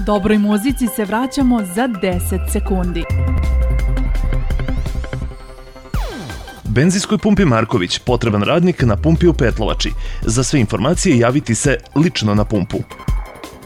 Dobroj muzici se vraćamo za 10 sekundi. Benzinskoj pumpi Marković potreban radnik na pumpi u Petlovači. Za sve informacije javiti se lično na pumpu.